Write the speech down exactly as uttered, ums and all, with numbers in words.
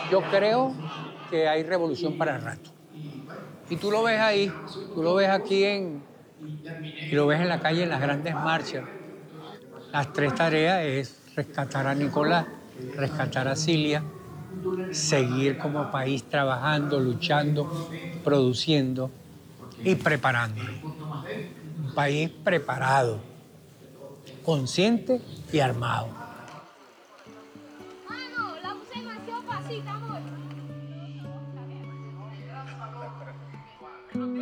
Yo creo que hay revolución para el rato. Y tú lo ves ahí, tú lo ves aquí en, y lo ves en la calle en las grandes marchas. Las tres tareas es rescatar a Nicolás, rescatar a Cilia, seguir como país trabajando, luchando, produciendo y preparándolo. Un país preparado, consciente y armado.